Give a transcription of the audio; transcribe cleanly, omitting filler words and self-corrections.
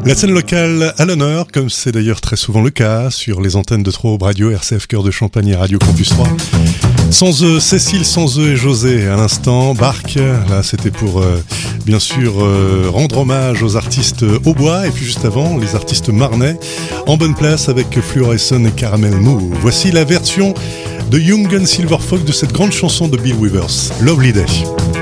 La scène locale à l'honneur, comme c'est d'ailleurs très souvent le cas sur les antennes de Trois Aubes Radio, RCF Cœur de Champagne et Radio Campus 3. Sans eux, Cécile, sans eux et José. À l'instant, Barque, là c'était pour bien sûr rendre hommage aux artistes aubois, et puis juste avant, les artistes marnais, en bonne place avec Fluorescent et Caramel Move. Voici la version de Young & Silver Folk de cette grande chanson de Bill Withers, Lovely Day.